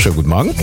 Schönen guten Morgen.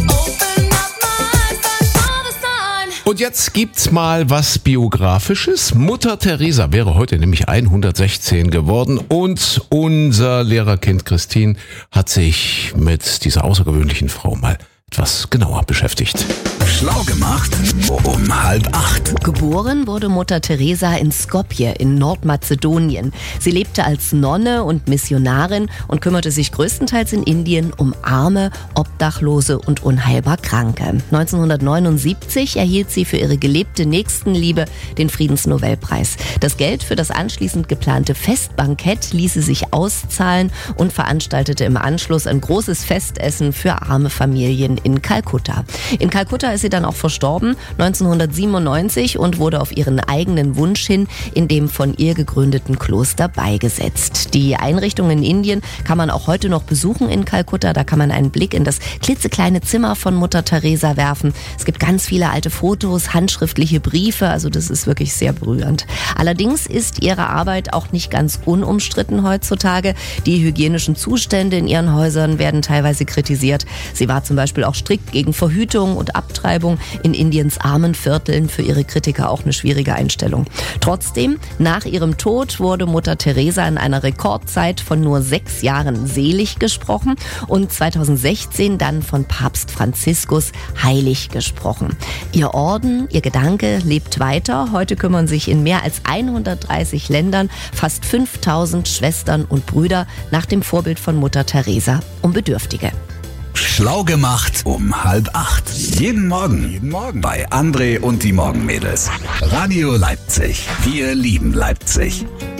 Und jetzt gibt's mal was Biografisches. Mutter Teresa wäre heute nämlich 116 geworden und unser Lehrerkind Christine hat sich mit dieser außergewöhnlichen Frau mal etwas genauer beschäftigt. Schlau gemacht um 7:30. Geboren wurde Mutter Teresa in Skopje in Nordmazedonien. Sie lebte als Nonne und Missionarin und kümmerte sich größtenteils in Indien um Arme, Obdachlose und unheilbar Kranke. 1979 erhielt sie für ihre gelebte Nächstenliebe den Friedensnobelpreis. Das Geld für das anschließend geplante Festbankett ließ sie sich auszahlen und veranstaltete im Anschluss ein großes Festessen für arme Familien in Kalkutta. In Kalkutta ist sie dann auch verstorben, 1997, und wurde auf ihren eigenen Wunsch hin in dem von ihr gegründeten Kloster beigesetzt. Die Einrichtung in Indien kann man auch heute noch besuchen in Kalkutta. Da kann man einen Blick in das klitzekleine Zimmer von Mutter Teresa werfen. Es gibt ganz viele alte Fotos, handschriftliche Briefe, also das ist wirklich sehr berührend. Allerdings ist ihre Arbeit auch nicht ganz unumstritten heutzutage. Die hygienischen Zustände in ihren Häusern werden teilweise kritisiert. Sie war zum Beispiel auch strikt gegen Verhütung und Abtreibung in Indiens armen Vierteln, für ihre Kritiker auch eine schwierige Einstellung. Trotzdem, nach ihrem Tod wurde Mutter Teresa in einer Rekordzeit von nur 6 Jahren selig gesprochen und 2016 dann von Papst Franziskus heilig gesprochen. Ihr Orden, ihr Gedanke lebt weiter. Heute kümmern sich in mehr als 130 Ländern fast 5000 Schwestern und Brüder nach dem Vorbild von Mutter Teresa um Bedürftige. Schlau gemacht um 7:30. Jeden Morgen bei André und die Morgenmädels. Radio Leipzig. Wir lieben Leipzig.